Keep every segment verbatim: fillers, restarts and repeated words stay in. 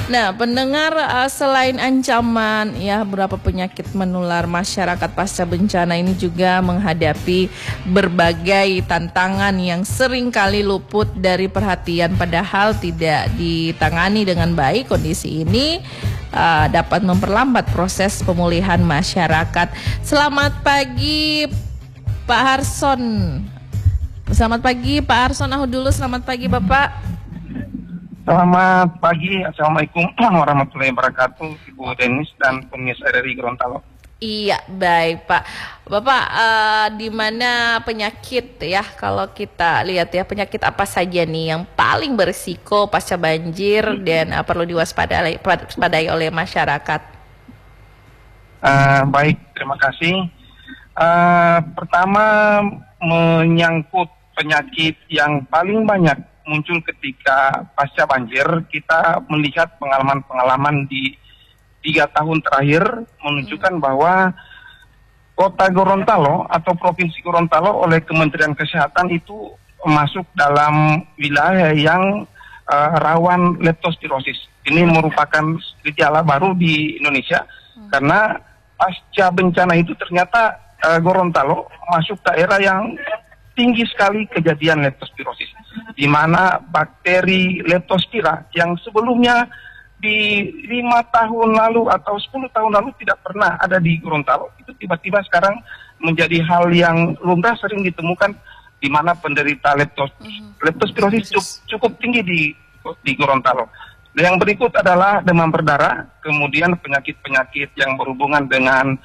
Nah, pendengar, uh, selain ancaman ya beberapa penyakit menular, masyarakat pasca bencana ini juga menghadapi berbagai tantangan yang sering kali luput dari perhatian, padahal tidak ditangani dengan baik. Kondisi ini uh, dapat memperlambat proses pemulihan masyarakat. Selamat pagi Pak Harson. Selamat pagi Pak Harson, aku dulu selamat pagi Bapak. Selamat pagi, Assalamualaikum warahmatullahi wabarakatuh, Ibu Denis dan pemirsa R R I Gorontalo. Iya, baik Pak. Bapak, uh, di mana penyakit ya, kalau kita lihat ya, penyakit apa saja nih yang paling berisiko pasca banjir dan uh, perlu diwaspadai waspadai oleh masyarakat? Uh, baik, terima kasih. Uh, pertama, menyangkut penyakit yang paling banyak muncul ketika pasca banjir, kita melihat pengalaman-pengalaman di tiga tahun terakhir menunjukkan bahwa Kota Gorontalo atau Provinsi Gorontalo oleh Kementerian Kesehatan itu masuk dalam wilayah yang uh, rawan leptospirosis. Ini merupakan gejala baru di Indonesia hmm. karena pasca bencana itu ternyata uh, Gorontalo masuk daerah yang tinggi sekali kejadian leptospirosis, di mana bakteri leptospira yang sebelumnya di lima tahun lalu atau sepuluh tahun lalu tidak pernah ada di Gorontalo, itu tiba-tiba sekarang menjadi hal yang lumrah, sering ditemukan di mana penderita leptos, mm-hmm. leptospirosis cukup, cukup tinggi di di Gorontalo. Dan yang berikut adalah demam berdarah, kemudian penyakit-penyakit yang berhubungan dengan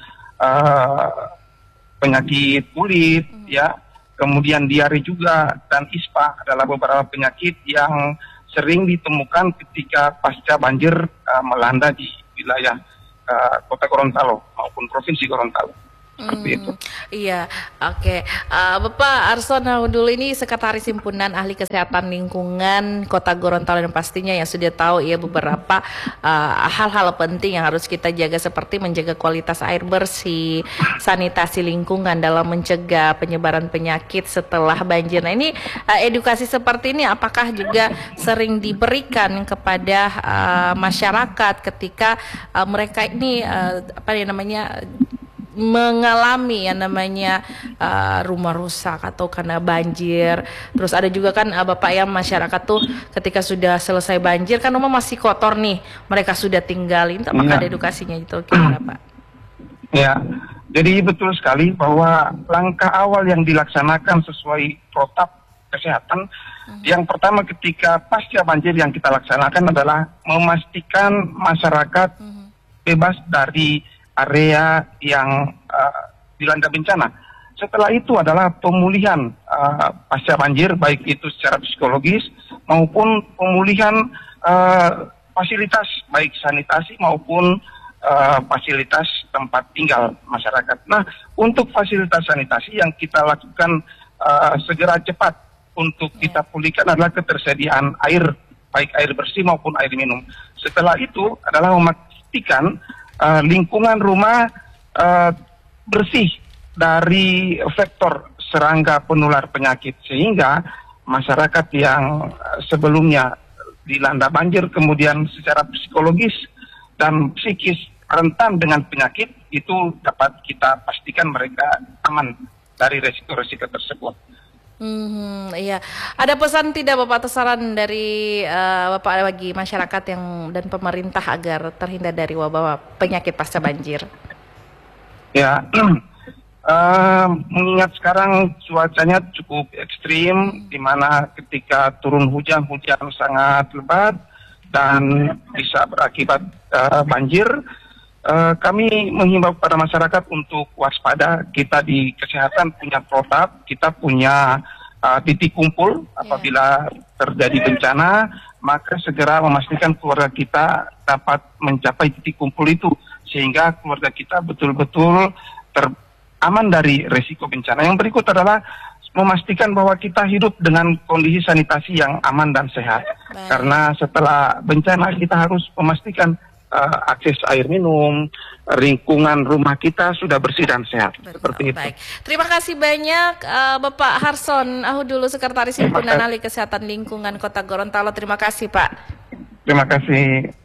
uh, penyakit kulit, mm-hmm. ya. Kemudian diare juga dan ispa adalah beberapa penyakit yang sering ditemukan ketika pasca banjir uh, melanda di wilayah uh, Kota Gorontalo maupun Provinsi Gorontalo. Seperti hmm, itu. Iya, oke. Okay. Uh, Bapak Arson dulu ini Sekretaris Himpunan Ahli Kesehatan Lingkungan Kota Gorontalo, dan pastinya yang sudah tahu ya beberapa uh, hal-hal penting yang harus kita jaga seperti menjaga kualitas air bersih, sanitasi lingkungan dalam mencegah penyebaran penyakit setelah banjir. Nah ini uh, edukasi seperti ini apakah juga sering diberikan kepada uh, masyarakat ketika uh, mereka ini uh, apa ya namanya mengalami yang namanya uh, rumah rusak atau karena banjir. Terus ada juga kan uh, Bapak yang masyarakat tuh ketika sudah selesai banjir kan rumah masih kotor nih, mereka sudah tinggalin, apakah ya. Ada edukasinya itu gimana Pak? Ya, jadi betul sekali bahwa langkah awal yang dilaksanakan sesuai protap kesehatan, hmm. yang pertama ketika pasca banjir yang kita laksanakan adalah memastikan masyarakat hmm. bebas dari area yang uh, dilanda bencana. Setelah itu adalah pemulihan uh, pasca banjir, baik itu secara psikologis maupun pemulihan uh, fasilitas, baik sanitasi maupun uh, fasilitas tempat tinggal masyarakat. Nah, untuk fasilitas sanitasi yang kita lakukan uh, segera cepat untuk kita pulihkan adalah ketersediaan air, baik air bersih maupun air minum. Setelah itu adalah memastikan Uh, lingkungan rumah uh, bersih dari vektor serangga penular penyakit, sehingga masyarakat yang sebelumnya dilanda banjir kemudian secara psikologis dan psikis rentan dengan penyakit itu dapat kita pastikan mereka aman dari resiko-resiko tersebut. Hmm, iya. Ada pesan tidak Bapak atau saran dari uh, Bapak bagi masyarakat yang dan pemerintah agar terhindar dari wabah penyakit pasca banjir? Ya, uh, mengingat sekarang cuacanya cukup ekstrim, di mana ketika turun hujan hujan sangat lebat dan bisa berakibat uh, banjir. Uh, kami menghimbau kepada masyarakat untuk waspada. Kita di kesehatan punya protap, kita punya uh, titik kumpul apabila terjadi bencana, maka segera memastikan keluarga kita dapat mencapai titik kumpul itu, sehingga keluarga kita betul-betul teraman dari resiko bencana. Yang berikut adalah memastikan bahwa kita hidup dengan kondisi sanitasi yang aman dan sehat. Baik. Karena setelah bencana kita harus memastikan uh, akses air minum, lingkungan rumah kita sudah bersih dan sehat. Betul, seperti itu. Baik. Terima kasih banyak uh, Bapak Harson Aku dulu Sekretaris Himpunan Ahli Kesehatan Lingkungan Kota Gorontalo. Terima kasih Pak. Terima kasih.